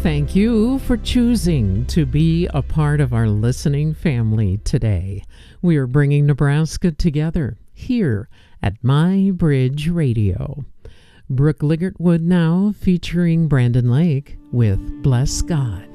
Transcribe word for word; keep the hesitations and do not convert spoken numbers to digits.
Thank you for choosing to be a part of our listening family today. We are bringing Nebraska together here at My Bridge Radio. Brooke Ligertwood now featuring Brandon Lake with Bless God.